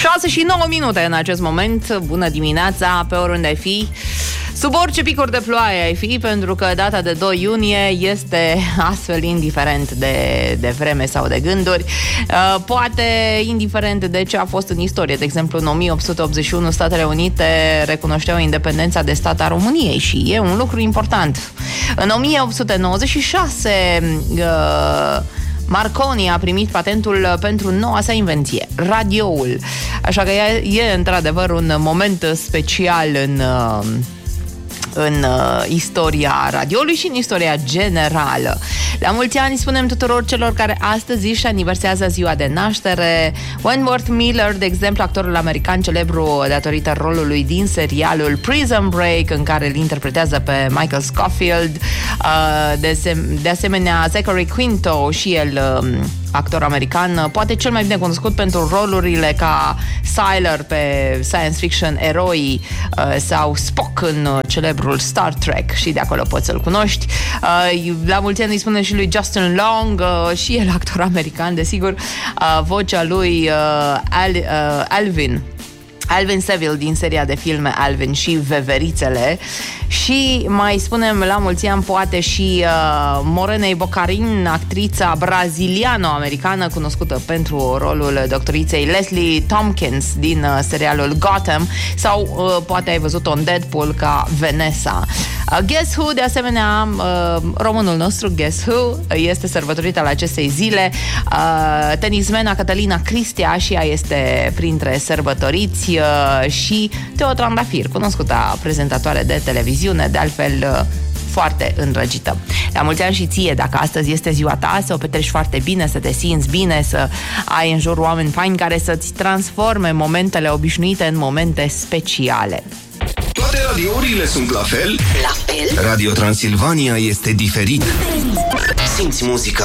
6:09 în acest moment. Bună dimineața, pe oriunde ai fi, sub orice picuri de ploaie ai fi, pentru că data de 2 iunie este astfel indiferent de vreme sau de gânduri, poate indiferent de ce a fost în istorie. De exemplu, în 1881 Statele Unite recunoșteau independența de stat a României și e un lucru important. În 1896 Marconi a primit patentul pentru noua sa invenție, radioul. Așa că e într-adevăr un moment special în istoria radioului și în istoria generală. La mulți ani spunem tuturor celor care astăzi își aniversează ziua de naștere. Wentworth Miller, de exemplu, actorul american celebru datorită rolului din serialul Prison Break, în care îl interpretează pe Michael Scofield. De asemenea, Zachary Quinto, și el actor american, poate cel mai bine cunoscut pentru rolurile ca Sylar pe science fiction Eroi sau Spock în celebrul Star Trek, și de acolo poți să-l cunoști. La mulți ani îi spune și lui Justin Long, și el actor american, desigur, vocea lui Alvin Seville din seria de filme Alvin și Veverițele. Și mai spunem la mulți ani poate și Morenei Bocarin, actrița braziliano-americană cunoscută pentru rolul doctoriței Leslie Tompkins din serialul Gotham, sau poate ai văzut-o în Deadpool ca Vanessa. Guess Who, de asemenea, românul nostru Guess Who este sărbătorită la acestei zile. Tenismena Cătălina Cristea, și ea este printre sărbătoriți, și Teo Trandafir, cunoscută prezentatoare de televiziune, de altfel foarte îndrăgită. La mulți ani și ție, dacă astăzi este ziua ta, să o petreci foarte bine, să te simți bine, să ai în jur oameni faini care să-ți transforme momentele obișnuite în momente speciale. Toate radiourile sunt la fel? La fel? Radio Transilvania este diferit. Simți muzica